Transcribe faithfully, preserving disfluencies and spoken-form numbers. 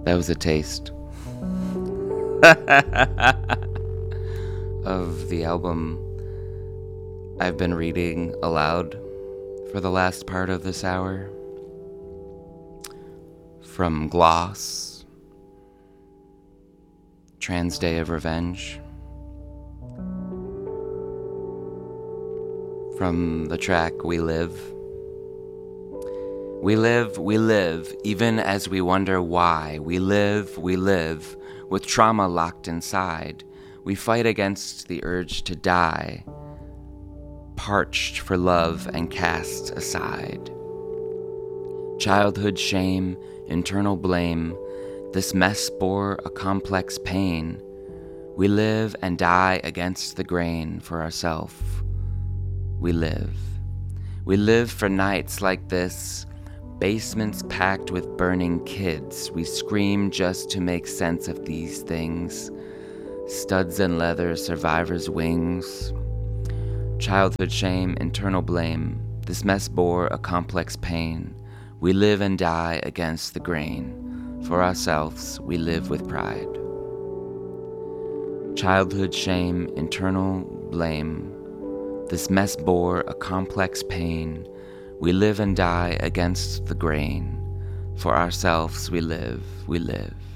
That was a taste of the album I've been reading aloud for the last part of this hour. From Gloss, Trans Day of Revenge. From the track We Live. We live, we live, even as we wonder why. We live, we live, with trauma locked inside. We fight against the urge to die, parched for love and cast aside. Childhood shame, internal blame, this mess bore a complex pain. We live and die against the grain for ourself. We live. We live for nights like this, basements packed with burning kids. We scream just to make sense of these things. Studs and leather, survivors' wings. Childhood shame, internal blame, this mess bore a complex pain. We live and die against the grain. For ourselves, we live with pride. Childhood shame, internal blame, this mess bore a complex pain. We live and die against the grain. For ourselves we live, we live.